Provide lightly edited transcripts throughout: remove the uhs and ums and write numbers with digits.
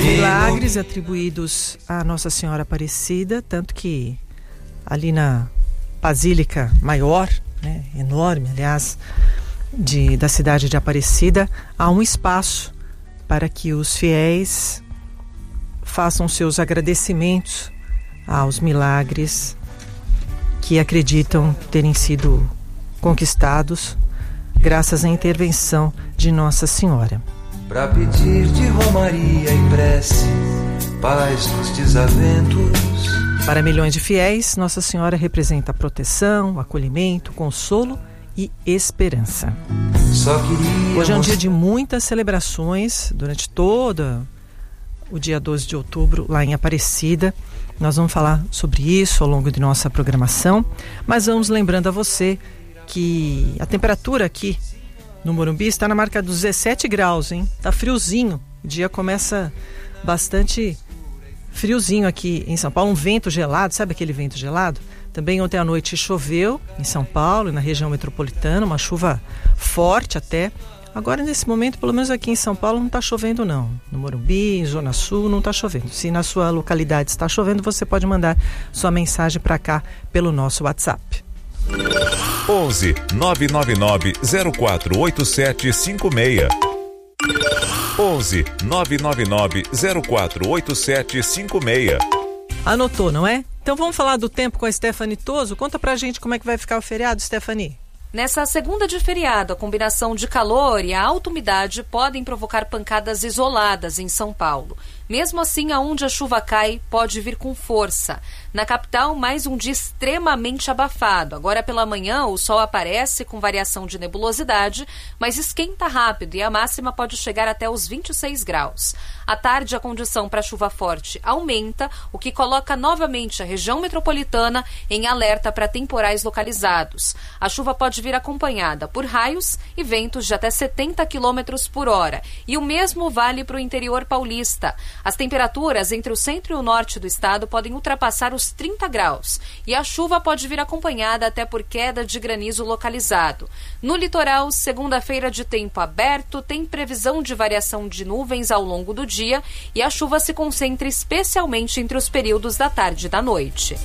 milagres atribuídos a Nossa Senhora Aparecida, tanto que ali na Basílica Maior, né, enorme, aliás, da cidade de Aparecida, há um espaço para que os fiéis façam seus agradecimentos aos milagres que acreditam terem sido conquistados graças à intervenção de Nossa Senhora. Para pedir de romaria e prece, paz nos desaventos. Para milhões de fiéis, Nossa Senhora representa proteção, acolhimento, consolo e esperança. Hoje é um dia de muitas celebrações durante todo o dia 12 de outubro lá em Aparecida. Nós vamos falar sobre isso ao longo de nossa programação, mas vamos lembrando a você que a temperatura aqui no Morumbi está na marca dos 17 graus, hein? Tá friozinho, o dia começa bastante friozinho aqui em São Paulo, um vento gelado, sabe aquele vento gelado? Também ontem à noite choveu em São Paulo e na região metropolitana, uma chuva forte até. Agora, nesse momento, pelo menos aqui em São Paulo, não está chovendo não. No Morumbi, em Zona Sul, não está chovendo. Se na sua localidade está chovendo, você pode mandar sua mensagem para cá pelo nosso WhatsApp. 11 999 048756. 11 999 048756. Anotou, não é? Então vamos falar do tempo com a Stephanie Toso. Conta pra gente como é que vai ficar o feriado, Stephanie. Nessa segunda de feriado, a combinação de calor e a alta umidade podem provocar pancadas isoladas em São Paulo. Mesmo assim, aonde a chuva cai, pode vir com força. Na capital, mais um dia extremamente abafado. Agora pela manhã, o sol aparece com variação de nebulosidade, mas esquenta rápido e a máxima pode chegar até os 26 graus. À tarde, a condição para chuva forte aumenta, o que coloca novamente a região metropolitana em alerta para temporais localizados. A chuva pode vir acompanhada por raios e ventos de até 70 km por hora. E o mesmo vale para o interior paulista. As temperaturas entre o centro e o norte do estado podem ultrapassar os 30 graus e a chuva pode vir acompanhada até por queda de granizo localizado. No litoral, segunda-feira de tempo aberto, tem previsão de variação de nuvens ao longo do dia e a chuva se concentra especialmente entre os períodos da tarde e da noite.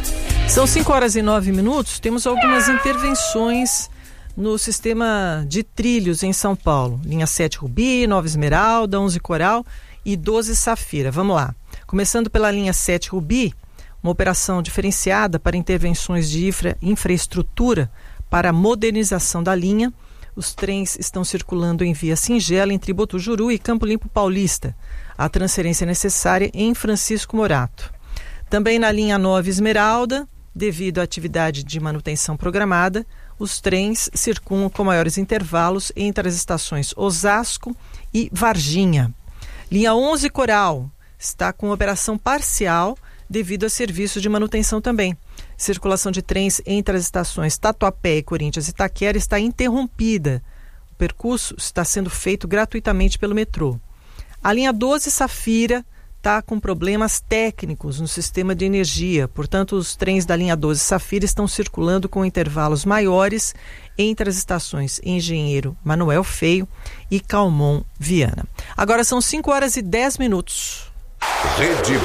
São 5 horas e 9 minutos, temos algumas intervenções no sistema de trilhos em São Paulo. Linha 7 Rubi, 9 Esmeralda, 11 Coral e 12 Safira. Vamos lá. Começando pela linha 7 Rubi, uma operação diferenciada para intervenções de infraestrutura para a modernização da linha. Os trens estão circulando em via singela entre Botujuru e Campo Limpo Paulista. A transferência é necessária em Francisco Morato. Também na linha 9 Esmeralda, devido à atividade de manutenção programada, os trens circulam com maiores intervalos entre as estações Osasco e Varginha. Linha 11 Coral está com operação parcial devido a serviços de manutenção também. Circulação de trens entre as estações Tatuapé e Corinthians e Itaquera está interrompida. O percurso está sendo feito gratuitamente pelo metrô. A linha 12 Safira está com problemas técnicos no sistema de energia. Portanto, os trens da linha 12 Safira estão circulando com intervalos maiores entre as estações Engenheiro Manuel Feio e Calmon Viana. Agora são 5 horas e 10 minutos. Rede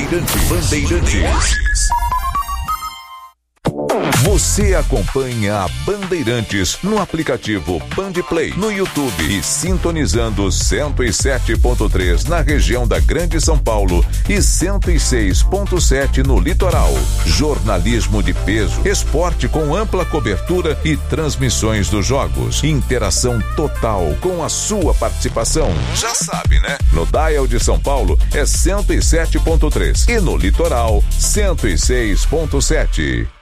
Bandeirantes. Você acompanha a Bandeirantes no aplicativo Bandplay, no YouTube e sintonizando 107.3 na região da Grande São Paulo e 106.7 no litoral. Jornalismo de peso, esporte com ampla cobertura e transmissões dos jogos. Interação total com a sua participação. Já sabe, né? No dial de São Paulo é 107.3 e no litoral 106.7.